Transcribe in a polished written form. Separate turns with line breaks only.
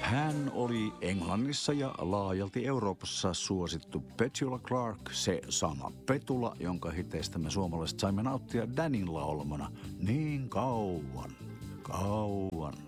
Hän oli Englannissa ja laajalti Euroopassa suosittu Petula Clark, se sama Petula, jonka hiteistä me suomalaiset saimme nauttia Danin laulamana niin kauan.